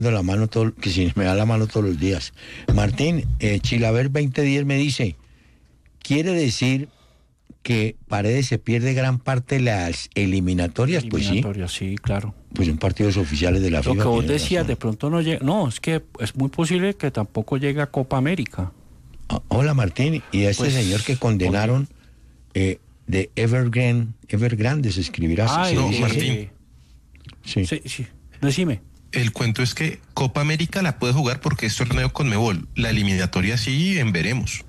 de la mano que si me da la mano todos los días. Martín, Chilaver 2010 me dice, quiere decir que Paredes se pierde gran parte de las eliminatorias, pues sí. Sí, claro. Pues son partidos oficiales de la FIFA. Lo que vos decías, de pronto no llega. No, es que es muy posible que tampoco llegue a Copa América. Hola Martín, y a este señor que condenaron de Evergrande se escribirá. Martín. Sí, decime. El cuento es que Copa América la puede jugar porque es torneo Conmebol. La eliminatoria sí, en veremos.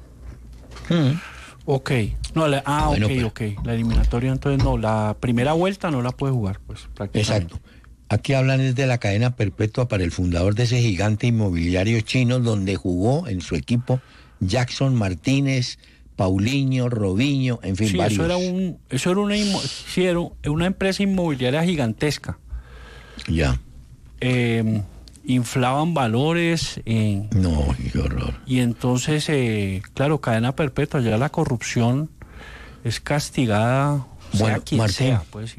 Ok. No, ok. La eliminatoria entonces no, la primera vuelta no la puede jugar, pues prácticamente. Exacto. Aquí hablan es de la cadena perpetua para el fundador de ese gigante inmobiliario chino donde jugó en su equipo Jackson Martínez, Paulinho, Robinho, en fin, varios. Eso era una empresa inmobiliaria gigantesca. Ya. Inflaban valores. No, qué horror. Y entonces, claro, cadena perpetua, ya la corrupción es castigada, sea quien Martín, sea, pues.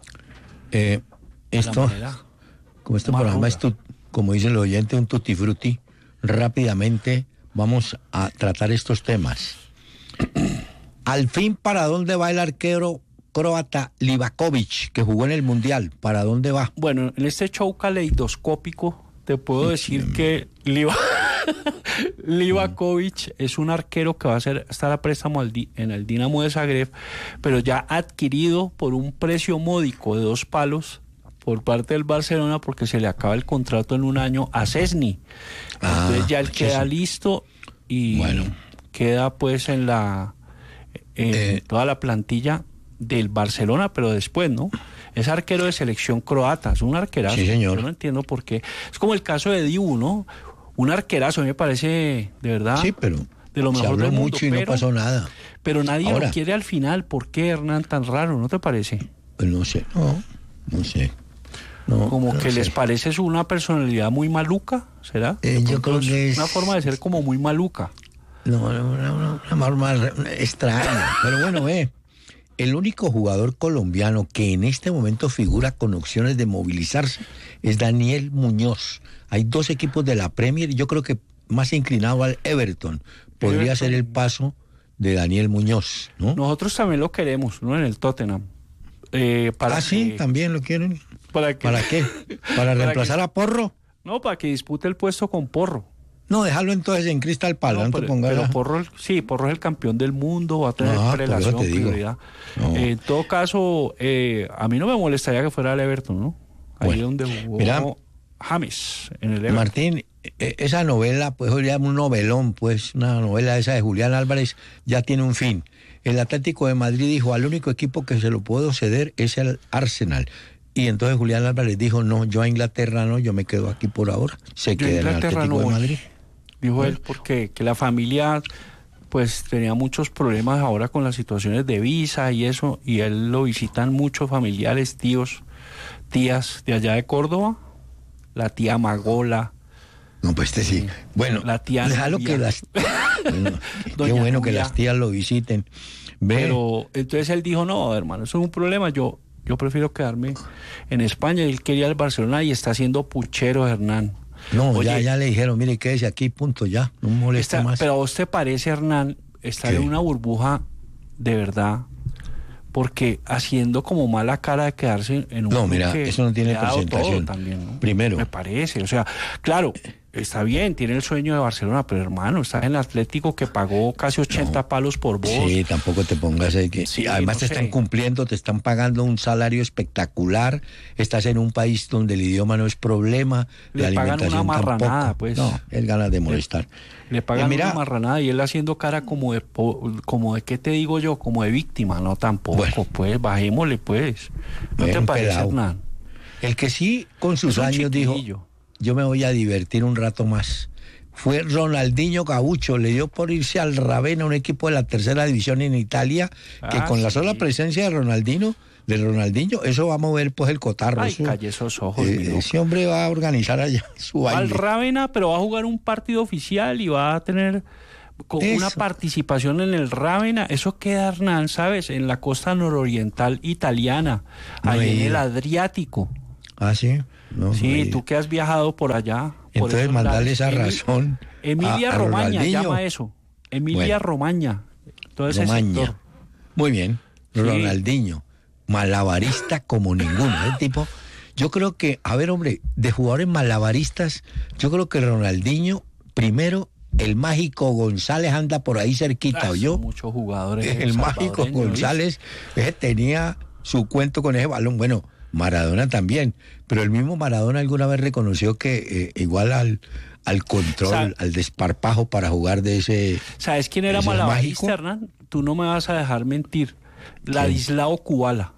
Como este programa es, como dice el oyente, un tutti frutti, rápidamente vamos a tratar estos temas. Al fin, ¿para dónde va el arquero croata Livakovic, que jugó en el Mundial? ¿Para dónde va? Bueno, en este show caleidoscópico te puedo decir que Livakovic es un arquero que va a estar a préstamo en el Dinamo de Zagreb, pero ya adquirido por un precio módico de 2 palos por parte del Barcelona porque se le acaba el contrato en un año a Szczęsny. Entonces ya él queda listo y queda pues en toda la plantilla del Barcelona, pero después, ¿no? Es arquero de selección croata, es un arquerazo. Sí, señor. Yo no entiendo por qué. Es como el caso de Dibu, ¿no? Un arquerazo, a mí me parece, de verdad, sí, pero de lo mejor del mundo. mucho y no pasó nada. Pero nadie lo quiere al final. ¿Por qué, Hernán, tan raro? ¿No te parece? Pues no sé, no sé. Como que les parece una personalidad muy maluca, ¿será? Yo creo que es una forma de ser como muy maluca. No, una forma extraña. Pero bueno, el único jugador colombiano que en este momento figura con opciones de movilizarse es Daniel Muñoz. Hay 2 equipos de la Premier y yo creo que más inclinado al Everton. Podría ser el paso de Daniel Muñoz, ¿no? Nosotros también lo queremos, ¿no? En el Tottenham. Sí, también lo quieren. ¿Para qué? ¿Para reemplazar a Porro? No, para que dispute el puesto con Porro. No, déjalo entonces en Crystal Palace. Pero Porro es el campeón del mundo, va a tener prelación, prioridad. No. En todo caso, a mí no me molestaría que fuera el Everton, ¿no? Ahí donde jugó James, en el Everton. Martín, esa novela, pues hoy le un novelón, pues una novela esa de Julián Álvarez ya tiene un fin. El Atlético de Madrid dijo, al único equipo que se lo puedo ceder es el Arsenal. Y entonces Julián Álvarez dijo, no, yo a Inglaterra no, yo me quedo aquí por ahora. Se queda en el Atlético de Madrid. Dijo él, porque que la familia pues tenía muchos problemas ahora con las situaciones de visa y eso, y él lo visitan muchos familiares, tíos, tías de allá de Córdoba, la tía Magola. No, pues sí. Bueno, la tía déjalo que las... qué bueno que las tías lo visiten. Pero entonces él dijo, no, hermano, eso es un problema, yo prefiero quedarme en España. Él quería el Barcelona y está haciendo puchero, Hernán. No, oye, ya le dijeron, mire, quédese aquí, punto, ya, no molesta más. Pero a vos te parece, Hernán, estar en una burbuja de verdad, porque haciendo como mala cara de quedarse en un... No, mira, eso no tiene presentación. También, ¿no? Primero. Me parece, o sea, claro... Está bien, tiene el sueño de Barcelona, pero hermano, está en el Atlético que pagó casi 80 palos por vos. Sí, tampoco te pongas ahí que... Sí, además te están cumpliendo, te están pagando un salario espectacular, estás en un país donde el idioma no es problema, le la pagan alimentación una marranada, tampoco. pues. No, es ganas de molestar. Le pagan una marranada y él haciendo cara como de ¿qué te digo yo? Como de víctima, no tampoco, bueno, pues, bajémosle, pues. ¿No te parece, Hernán? El que sí, con sus años, dijo... Yo me voy a divertir un rato más. Fue Ronaldinho Gaucho, le dio por irse al Ravenna, un equipo de la 3ª división en Italia, que con la sola presencia de Ronaldinho, eso va a mover pues el cotarro. Ay, calle esos ojos. Ese hombre va a organizar allá su baile. Al Ravenna, pero va a jugar un partido oficial y va a tener una participación en el Ravenna. Eso queda, Hernán, ¿sabes? En la costa nororiental italiana, ahí en el Adriático. Ah, sí. ¿no? Sí, Ahí. tú que has viajado por allá. Por Entonces, esos mandarle lados. esa razón. Emilia a Romaña Ronaldinho. llama eso. Emilia Bueno. Romaña. Todo ese Romaña. sector. Muy bien. Sí. Ronaldinho. Malabarista como ninguno. El tipo. Yo creo que, a ver, hombre, de jugadores malabaristas, yo creo que Ronaldinho, primero, el mágico González anda por ahí cerquita, ¿o yo? Muchos jugadores. El mágico salvadoreños, González tenía su cuento con ese balón. Bueno, Maradona también, pero el mismo Maradona alguna vez reconoció que igual al control, al desparpajo para jugar de ese... ¿Sabes quién era ese malabarista, mágico. Hernán? Tú no me vas a dejar mentir. Ladislao Kubala.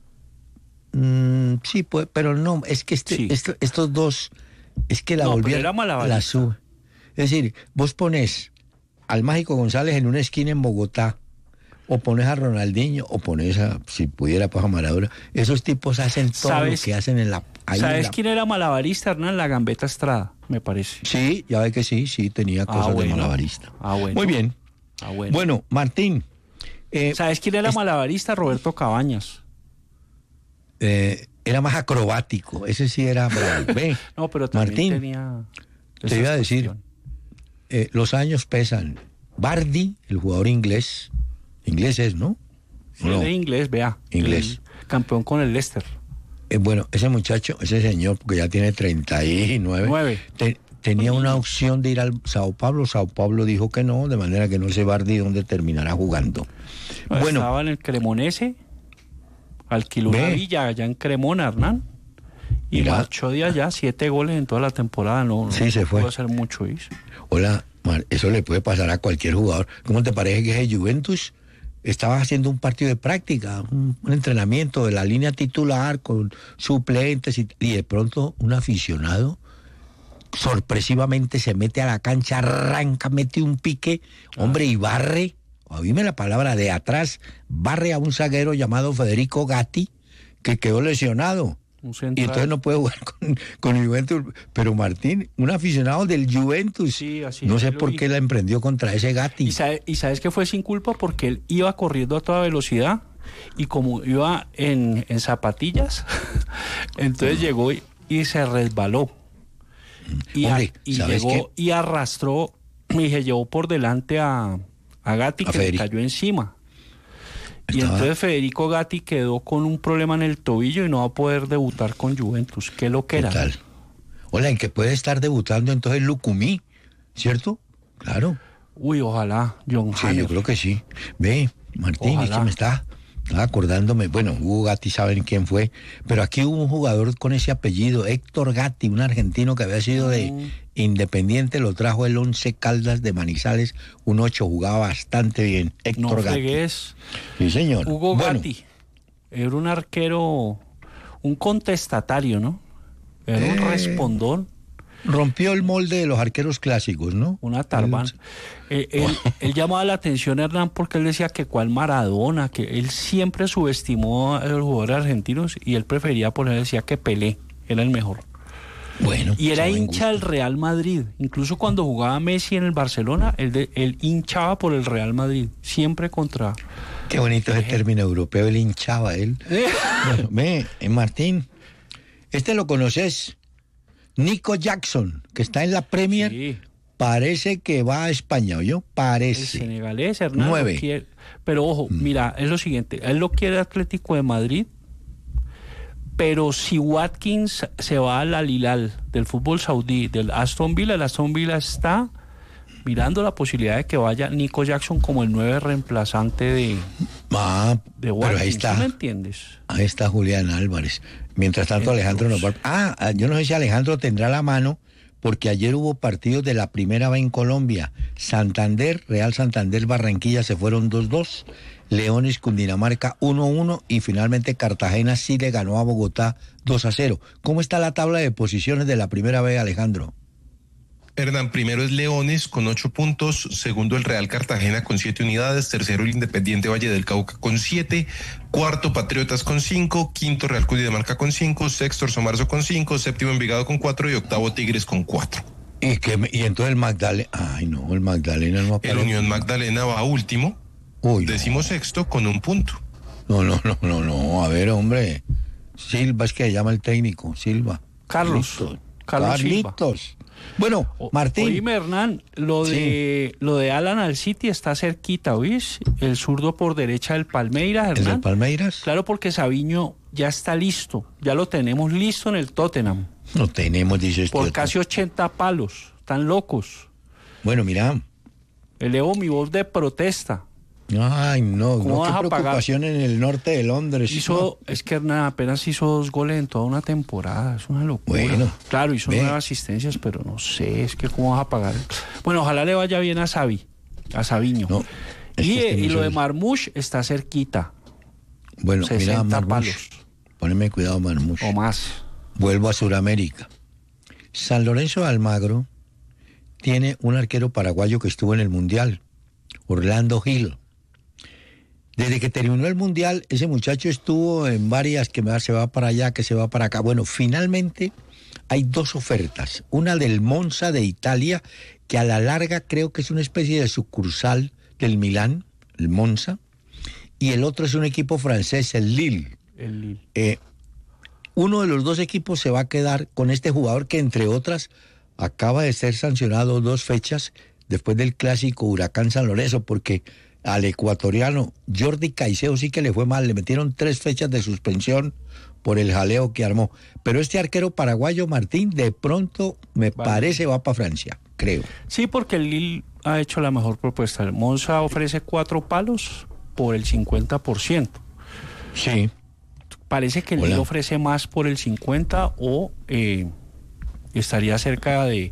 Sí, pues, pero no, es que Sí. estos dos, es que la No, pero volvieron, era malabarista. la sube. Es decir, vos pones al mágico González en una esquina en Bogotá, o pones a Ronaldinho, o pones a, si pudiera, pues a Maradona. Esos tipos hacen todo lo ¿Sabes? que hacen en la... ahí en ¿Sabes la- quién era malabarista, Hernán? La Gambetta Estrada, me parece. Sí, ya ve que sí, tenía cosas bueno. de malabarista. Bueno. Muy bien. Bueno. Bueno, Martín, ¿Sabes quién era malabarista? Roberto Cabañas. era más acrobático, ese sí era bravo. Ve, No, pero también Martín, tenía... te esas iba a decir, cuestiones. los años pesan. Bardi, el jugador inglés es, ¿no? Sí, No. él es inglés, vea. Inglés. El campeón con el Leicester. Bueno, ese muchacho, ese señor, porque ya tiene 39, 9. tenía una opción de ir al Sao Paulo. Sao Paulo dijo que no, de manera que no sé Bardi dónde terminará jugando. Bueno, Estaba en el Cremonese, alquiló una Ve. villa allá en Cremona, Hernán, y Mira. marchó de allá, 7 goles en toda la temporada. No, Sí, se fue. pudo hacer mucho, ¿viste? hola, eso le puede pasar a cualquier jugador. ¿Cómo te parece que ese Juventus estaba haciendo un partido de práctica, un entrenamiento de la línea titular con suplentes y de pronto un aficionado sorpresivamente se mete a la cancha, arranca, mete un pique, hombre, y barre, oíme la palabra, de atrás, barre a un zaguero llamado Federico Gatti, que quedó lesionado. Un Y central. entonces no puede jugar con el Juventus. Pero Martín, un aficionado del Juventus, Sí, así no sé lo por vi. qué la emprendió contra ese Gatti. ¿Y sabes que fue sin culpa? Porque él iba corriendo a toda velocidad y como iba en zapatillas, entonces llegó y se resbaló. Y, Hombre, y ¿sabes llegó y arrastró y se llevó por delante a Gatti, A que le Federico. cayó encima. Y Estaba- entonces Federico Gatti quedó con un problema en el tobillo y no va a poder debutar con Juventus. ¿Qué lo que ¿Qué era? tal? Hola, en que puede estar debutando entonces Lucumí, ¿cierto? Claro. Uy, ojalá, John Sí, Haller. yo creo que sí. Ve, Martín, es Ojalá. que me estaba acordándome, bueno, Hugo Gatti saben quién fue, pero aquí hubo un jugador con ese apellido, Héctor Gatti, un argentino que había sido de Independiente, lo trajo el 11 Caldas de Manizales, un 8, jugaba bastante bien, No Héctor Gatti. fregues. Sí, señor. Hugo Bueno, Gatti era un arquero, un contestatario, ¿no? Era un respondón, rompió el molde de los arqueros clásicos, ¿no? una tarbán. Él llamaba la atención, Hernán, porque él decía que cuál Maradona, que él siempre subestimó a los jugadores argentinos y él prefería poner, decía que Pelé era el mejor. Bueno. Y era saben hincha del gusto. Real Madrid. Incluso cuando jugaba Messi en el Barcelona, él hinchaba por el Real Madrid, siempre contra... Qué bonito ese término europeo, él hinchaba él. Bueno, ve, Martín, este lo conoces, Nico Jackson, que está en la Premier, Sí. parece que va a España, ¿oyó? El Parece. senegalés, Hernán, 9. lo quiere. Pero ojo, mira, es lo siguiente, él lo quiere Atlético de Madrid, pero si Watkins se va al Al Hilal del fútbol saudí, del Aston Villa, el Aston Villa está mirando la posibilidad de que vaya Nico Jackson como el 9 reemplazante de Pero Watkins. ahí ¿Sí me está, entiendes? ahí está Julián Álvarez. Mientras tanto Alejandro nos va... yo no sé si Alejandro tendrá la mano, porque ayer hubo partidos de la primera B en Colombia. Santander, Real Santander, Barranquilla se fueron 2-2. Leones, Cundinamarca 1-1 y finalmente Cartagena sí le ganó a Bogotá 2-0. ¿Cómo está la tabla de posiciones de la primera B, Alejandro? Hernán, primero es Leones con 8 puntos, segundo el Real Cartagena con 7 unidades, tercero el Independiente Valle del Cauca con 7, cuarto Patriotas con 5, quinto Real Cundinamarca con 5, sexto Orso Marzo con 5, séptimo Envigado con 4 y octavo Tigres con 4. Y entonces el Magdalena... Ay, no, el Magdalena no El aparece. Unión Magdalena va último, Uy, no. decimosexto con 1 punto. No, a ver, hombre. Silva, es que llama el técnico, Silva. Carlos Silva. Carlitos. Bueno, Martín. Oíme, Hernán, lo de Alan al City está cerquita, ¿oís? El zurdo por derecha del Palmeiras, Hernán. ¿Es del Palmeiras? Claro, porque Savinho ya está listo. Ya lo tenemos listo en el Tottenham. No tenemos, dice por casi 80 palos. Están locos. Bueno, mira. Elevo mi voz de protesta. Ay, no, ¿Cómo vas qué a preocupación pagar? en el norte de Londres. Es que Hernán apenas hizo 2 goles en toda una temporada, es una locura. Bueno, claro, hizo 9 asistencias, pero no sé, es que cómo vas a pagar. Bueno, ojalá le vaya bien a Savinho. No, y lo de Marmoush está cerquita. Bueno, 60 mira, palos. Poneme cuidado, Marmoush. O más. Vuelvo a Sudamérica. San Lorenzo de Almagro tiene un arquero paraguayo que estuvo en el Mundial, Orlando Gil. Desde que terminó el Mundial, ese muchacho estuvo en varias, que se va para allá, que se va para acá. Bueno, finalmente hay 2 ofertas. Una del Monza de Italia, que a la larga creo que es una especie de sucursal del Milán, el Monza. Y el otro es un equipo francés, el Lille. Uno de los 2 equipos se va a quedar con este jugador que, entre otras, acaba de ser sancionado 2 fechas después del clásico Huracán San Lorenzo, porque al ecuatoriano Jordi Caicedo sí que le fue mal, le metieron 3 fechas de suspensión por el jaleo que armó. Pero este arquero paraguayo, Martín, de pronto me parece va para Francia, creo. Sí, porque el Lille ha hecho la mejor propuesta. El Monza ofrece 4 palos por el 50%. Sí. Parece que el Lille ofrece más por el 50% o estaría cerca de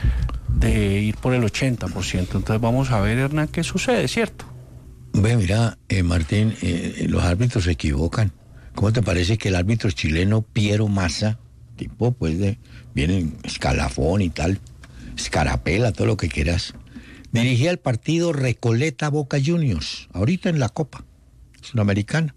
ir por el 80%. Entonces vamos a ver, Hernán, qué sucede, ¿cierto? Ve, mira, Martín, los árbitros se equivocan. ¿Cómo te parece que el árbitro chileno Piero Massa, tipo pues viene escalafón y tal, escarapela, todo lo que quieras, dirigía el partido Recoleta Boca Juniors, ahorita en la Copa Sudamericana?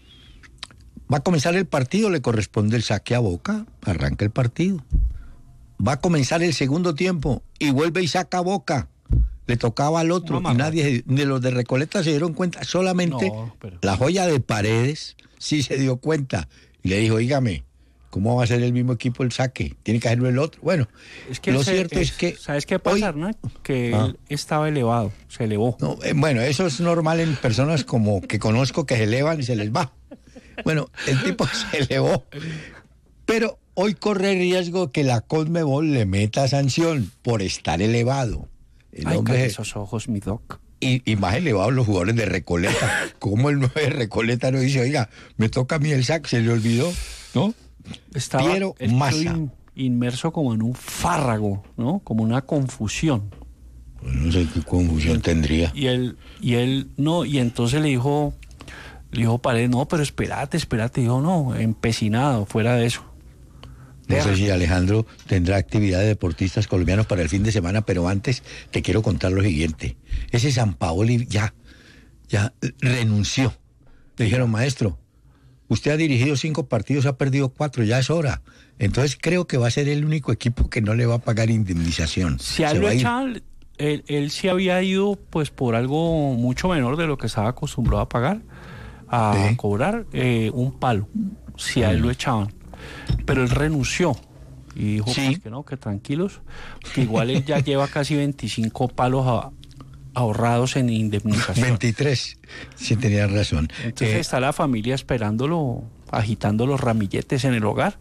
Va a comenzar el partido, le corresponde el saque a Boca, arranca el partido. Va a comenzar el segundo tiempo y vuelve y saca a Boca. Le tocaba al otro y nadie de los de Recoleta se dieron cuenta. Solamente la joya de Paredes sí se dio cuenta y le dijo, dígame, ¿cómo va a ser el mismo equipo el saque? Tiene que hacerlo el otro. Bueno, es que lo cierto es que... ¿Sabes qué pasa, Hernán? Que él estaba elevado, se elevó. No, bueno, eso es normal en personas como que conozco que se elevan y se les va. Bueno, el tipo se elevó, pero hoy corre riesgo que la Conmebol le meta sanción por estar elevado. Ay, hombre, esos ojos, mi doc. Y más elevados los jugadores de Recoleta. ¿Cómo el 9 de Recoleta no dice, oiga, me toca a mí el saque, se le olvidó? ¿No? Estaba Piero Massa. Inmerso como en un fárrago, ¿no? Como una confusión. Pues no sé qué confusión tendría. Y él, no, y entonces le dijo Paredes, no, pero espérate. Dijo, no, empecinado, fuera de eso. No sé si Alejandro tendrá actividad de deportistas colombianos para el fin de semana, pero antes te quiero contar lo siguiente. Ese Sampaoli ya renunció. Le dijeron, maestro, usted ha dirigido 5 partidos, ha perdido 4, ya es hora. Entonces creo que va a ser el único equipo que no le va a pagar indemnización. Si a él lo echaban, él sí había ido pues por algo mucho menor de lo que estaba acostumbrado a pagar, a cobrar un palo, si a él lo echaban. Pero él renunció y dijo pues, que no, que tranquilos, que igual él ya lleva casi 25 palos ahorrados en indemnización. 23, sí tenía razón. Entonces está la familia esperándolo, agitando los ramilletes en el hogar,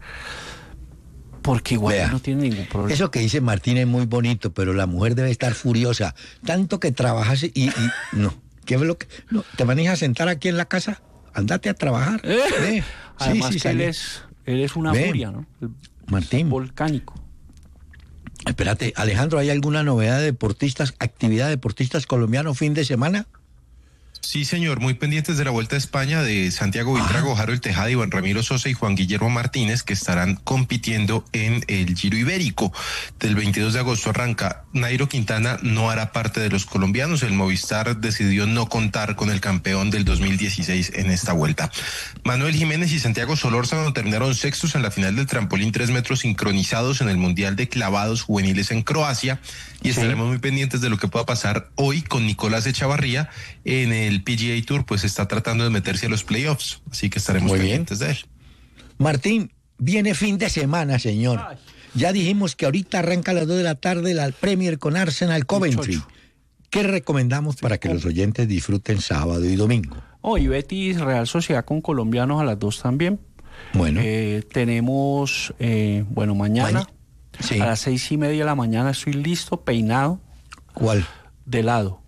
porque igual no tiene ningún problema. Eso que dice Martín es muy bonito, pero la mujer debe estar furiosa. Tanto que trabajas y no. ¿Qué es lo que? No, ¿te manejas a sentar aquí en la casa? Andate a trabajar. Además que él es una furia, ¿no? Martín. Volcánico. Espérate, Alejandro, ¿hay alguna novedad de deportistas, actividad de deportistas colombianos fin de semana? Sí, señor, muy pendientes de la Vuelta a España de Santiago Buitrago, Harold Tejada, Iván Ramiro Sosa y Juan Guillermo Martínez, que estarán compitiendo en el Giro Ibérico. Del 22 de agosto arranca. Nairo Quintana no hará parte de los colombianos. El Movistar decidió no contar con el campeón del 2016 en esta vuelta. Manuel Jiménez y Santiago Solórzano terminaron sextos en la final del trampolín 3 metros sincronizados en el Mundial de Clavados Juveniles en Croacia. Y estaremos muy pendientes de lo que pueda pasar hoy con Nicolás Echavarría en el PGA Tour, pues está tratando de meterse a los playoffs, así que estaremos pendientes de él. Martín, viene fin de semana, señor. Ay. Ya dijimos que ahorita arranca a las 2 de la tarde la Premier con Arsenal Coventry. Muchacho. ¿Qué recomendamos para que los oyentes disfruten sábado y domingo? Y Betis Real Sociedad con colombianos a las 2 también. Bueno, Tenemos, mañana sí. a las 6:30 de la mañana estoy listo, peinado, ¿Cuál? de lado,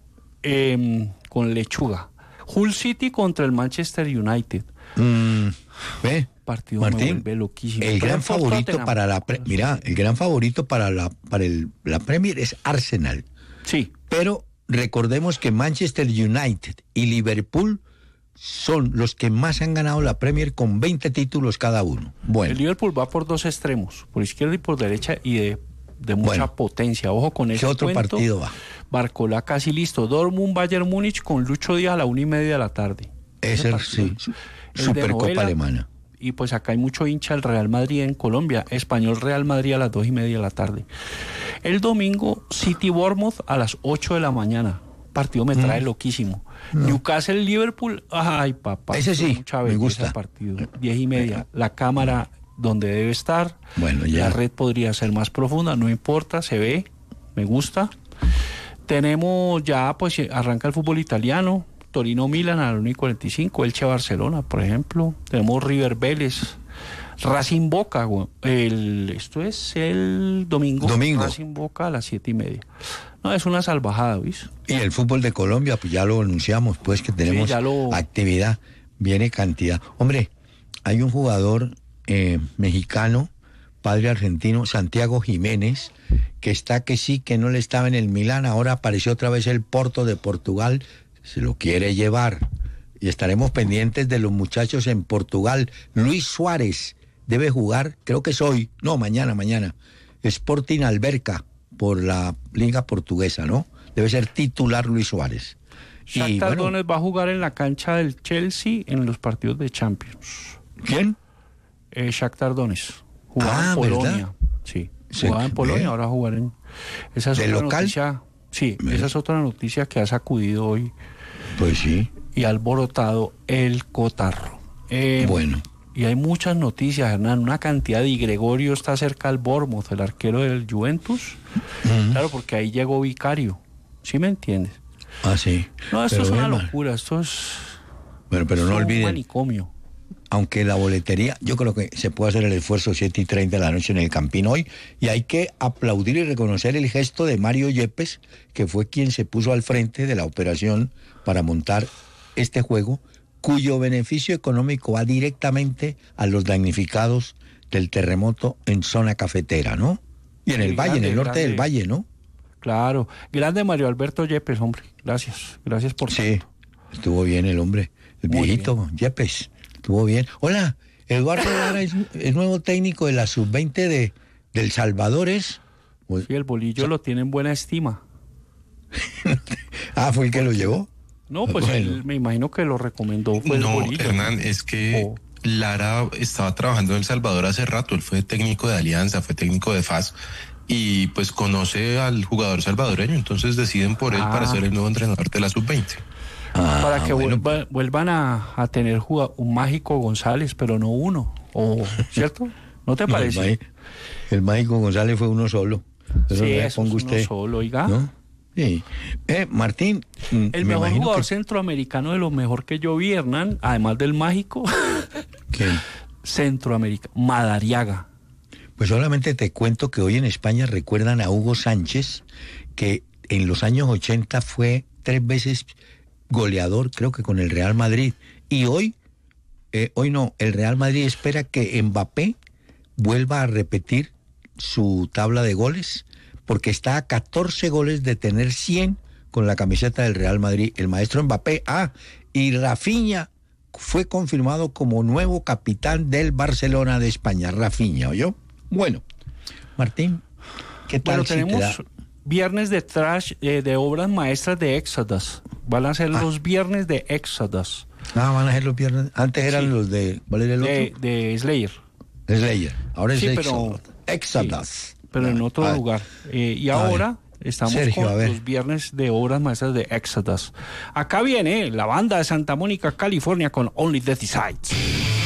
con lechuga. Hull City contra el Manchester United. ¿Ve? Partido Martín, me vuelve loquísimo. el gran Brentford, favorito Tottenham. para el gran favorito para la Premier es Arsenal. Sí, Pero recordemos que Manchester United y Liverpool son los que más han ganado la Premier con 20 títulos cada uno. el Bueno, Liverpool va por 2 extremos, por izquierda y por derecha, y de mucha Bueno. potencia. Ojo con ese ¿qué otro cuento. partido va? Barcolá casi listo. Dortmund, Bayern Múnich con Lucho Díaz a la 1:30 de la tarde. Ese partido. sí, El de Supercopa novela. Alemana. Y pues acá hay mucho hincha del Real Madrid en Colombia. Español Real Madrid a las 2:30 de la tarde. El domingo, City Bournemouth a las 8 de la mañana. Partido me trae loquísimo. Newcastle Liverpool, ay papá. Ese sí, mucha me belleza gusta. el partido. 10:30. La cámara donde debe estar. Bueno, ya. La red podría ser más profunda, no importa, se ve, me gusta. Tenemos ya, pues arranca el fútbol italiano. Torino Milan a las 1:45, Elche Barcelona, por ejemplo. Tenemos River Vélez, Racing Boca, esto es el domingo. Domingo. Racing Boca a las 7:30. No, es una salvajada, ¿viste? Y el fútbol de Colombia, pues ya lo anunciamos, pues que tenemos actividad, viene cantidad. Hombre, hay un jugador mexicano, padre argentino, Santiago Jiménez, que está que sí, que no le estaba en el Milán, ahora apareció otra vez el Porto de Portugal, se lo quiere llevar. Y estaremos pendientes de los muchachos en Portugal. Luis Suárez debe jugar, creo que es hoy, no, mañana. Sporting Alberca, por la Liga Portuguesa, ¿no? Debe ser titular Luis Suárez. Shakhtar Donetsk va a jugar en la cancha del Chelsea en los partidos de Champions. ¿Quién? Shakhtar Donetsk. Jugaba en Polonia. ¿verdad? Sí, jugaba en Polonia, ahora jugar en... Esa es ¿De otra local? noticia. Sí, esa es otra noticia que ha sacudido hoy Pues sí. y ha alborotado el cotarro. Bueno. Y hay muchas noticias, Hernán, una cantidad. Y Gregorio está cerca al Bournemouth, el arquero del Juventus. Claro, porque ahí llegó Vicario. ¿Sí me entiendes? Ah, sí. No, esto Pero es una Emma, locura, esto es... Bueno, pero es no un olviden, manicomio. aunque la boletería, yo creo que se puede hacer el esfuerzo 7:30 de la noche en el Campín hoy, y hay que aplaudir y reconocer el gesto de Mario Yepes, que fue quien se puso al frente de la operación para montar este juego, cuyo beneficio económico va directamente a los damnificados del terremoto en zona cafetera, ¿no? Y en el Sí, valle, en el norte grande. del valle, ¿no? Claro. Grande Mario Alberto Yepes, hombre. Gracias. Gracias por Sí, tanto. estuvo bien el hombre, el Muy viejito Yepes, estuvo bien. Hola, Eduardo Lara es nuevo técnico de la sub-20 del Salvador, ¿es? Sí, el bolillo lo tiene en buena estima. Ah, ¿fue el que lo llevó? No, pues Bueno. él, me imagino que lo recomendó fue el No, bolillo. Hernán, es que Oh. Lara estaba trabajando en El Salvador hace rato, él fue técnico de Alianza, fue técnico de FAS y pues conoce al jugador salvadoreño, entonces deciden por él para ser el nuevo entrenador de la sub-20. Para que bueno, vuelvan a tener un mágico González, pero no uno. ¿Cierto? ¿No te no, parece? el mágico González fue uno solo. Eso Sí, no le eso ponga es uno usted, solo, oiga. ¿no? Sí. Martín, El me mejor imagino jugador que... centroamericano de lo mejor que yo vi, Hernán, además del mágico, ¿Quién? Centroamérica, Madariaga. Pues solamente te cuento que hoy en España recuerdan a Hugo Sánchez, que en los años 80 fue 3 veces goleador, creo que con el Real Madrid. Y hoy no, el Real Madrid espera que Mbappé vuelva a repetir su tabla de goles, porque está a 14 goles de tener 100 con la camiseta del Real Madrid, el maestro Mbappé. Y Rafinha fue confirmado como nuevo capitán del Barcelona de España. Rafinha, ¿oyó? Bueno, Martín, ¿qué tal Bueno, si te tenemos da? viernes de trash, de obras maestras de Exodus. Van a ser los viernes de Exodus. Van a ser los viernes. Antes eran Sí. los de... ¿Cuál era el otro? De Slayer. Slayer. Ahora es Sí, Exodus. pero- Exodus. Pero en otro Ah, lugar. Y a ahora estamos Sergio, a con ver. los viernes de obras maestras de Exodus. Acá viene la banda de Santa Mónica, California, con Only the Decides.